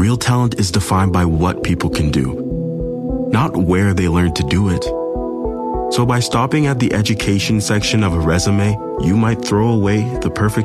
Real talent is defined by what people can do, not where they learn to do it. So by stopping at the education section of a resume, you might throw away the perfect